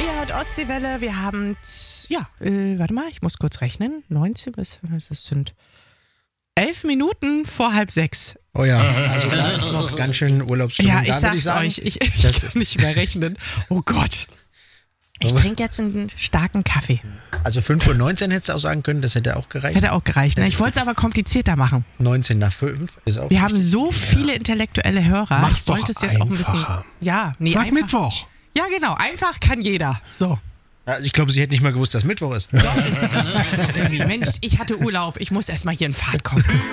hört Ostseewelle. Wir haben, warte mal, ich muss kurz rechnen. 19 bis, das sind 11 Minuten vor 5:30. Oh ja, also da ist noch ganz schön Urlaubsstimmung. Ja, ich sag's euch, ich kann nicht mehr rechnen. Oh Gott. Ich trinke jetzt einen starken Kaffee. Also 5:19 Uhr hättest du auch sagen können, das hätte auch gereicht. Hätte auch gereicht, ne? Ich wollte es aber komplizierter machen. 19 nach 5 ist auch. Wir haben so viele intellektuelle Hörer. Mach's Ich wollte doch es jetzt auch ein bisschen. einfacher. Ja, nee, Sag einfach. Mittwoch. Ja, genau. Einfach kann jeder. So. Also ich glaube, sie hätte nicht mal gewusst, dass Mittwoch ist. Doch, ist irgendwie. Mensch, ich hatte Urlaub. Ich muss erstmal hier in Fahrt kommen.